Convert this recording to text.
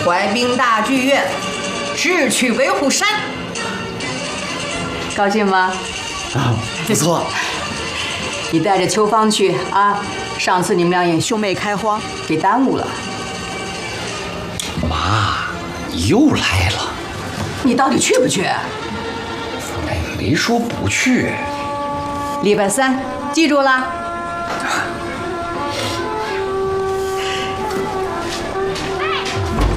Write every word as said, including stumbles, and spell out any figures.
率兵大剧院，直去维护山。高兴吗？ 啊，不错。 你带着秋芳去啊！上次你们俩演兄妹开荒，给耽误了。 妈，你又来了。 你到底去不去？ 哎，没说不去。 礼拜三，记住了。